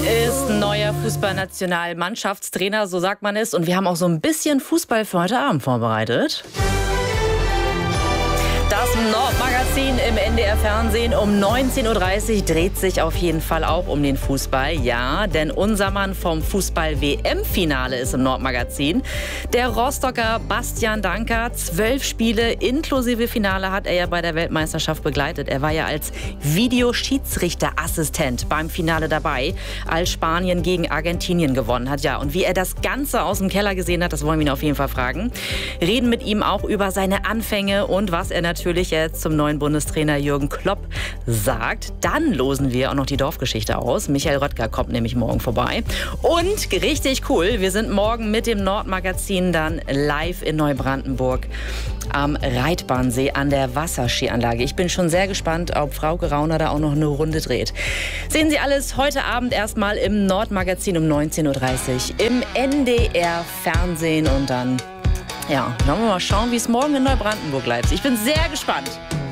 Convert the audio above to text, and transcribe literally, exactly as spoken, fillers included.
ist neuer Fußballnationalmannschaftstrainer, so sagt man es. Und wir haben auch so ein bisschen Fußball für heute Abend vorbereitet. Das Nordmagazin im N D R-Fernsehen um neunzehn Uhr dreißig dreht sich auf jeden Fall auch um den Fußball. Ja, denn unser Mann vom Fußball-W M-Finale ist im Nordmagazin. Der Rostocker Bastian Dankert. Zwölf Spiele inklusive Finale hat er ja bei der Weltmeisterschaft begleitet. Er war ja als Videoschiedsrichterassistent beim Finale dabei, als Spanien gegen Argentinien gewonnen hat. Ja, und wie er das Ganze aus dem Keller gesehen hat, das wollen wir ihn auf jeden Fall fragen. Reden mit ihm auch über seine Anfänge und was er natürlich Natürlich jetzt zum neuen Bundestrainer Jürgen Klopp sagt. Dann losen wir auch noch die Dorfgeschichte aus. Michael Röttger kommt nämlich morgen vorbei. Und richtig cool, wir sind morgen mit dem Nordmagazin dann live in Neubrandenburg am Reitbahnsee an der Wasserskianlage. Ich bin schon sehr gespannt, ob Frauke Rauner da auch noch eine Runde dreht. Sehen Sie alles heute Abend erstmal im Nordmagazin um neunzehn Uhr dreißig im N D R-Fernsehen und dann... Ja, dann wollen wir mal schauen, wie es morgen in Neubrandenburg bleibt. Ich bin sehr gespannt.